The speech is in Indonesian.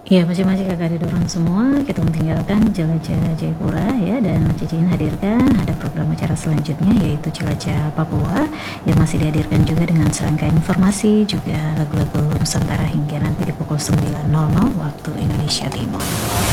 Ya, masing-masing kakak didorong semua. Kita tinggalkan Jelajah Jayapura ya, dan Cicin hadirkan ada program acara selanjutnya yaitu Jelajah Papua yang masih dihadirkan juga dengan serangkaian informasi juga lagu-lagu Nusantara hingga nanti di pukul 9.00 waktu Indonesia Timur.